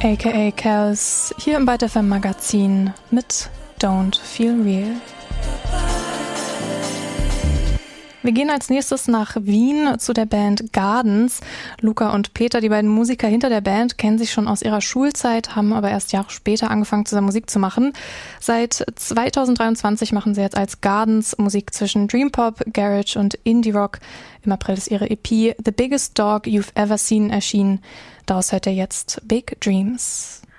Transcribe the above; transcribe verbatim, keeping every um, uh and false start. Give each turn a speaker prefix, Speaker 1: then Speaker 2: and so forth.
Speaker 1: aka Kels, hier im Byte F M Magazin mit Don't Feel Real. Wir gehen als nächstes nach Wien zu der Band Gardens. Luca und Peter, die beiden Musiker hinter der Band, kennen sich schon aus ihrer Schulzeit, haben aber erst Jahre später angefangen, zusammen Musik zu machen. Seit zweitausenddreiundzwanzig machen sie jetzt als Gardens Musik zwischen Dreampop, Garage und Indie Rock. Im April ist ihre E P The Biggest Dog You've Ever Seen erschienen. Daraus hört ihr jetzt Big Dreams.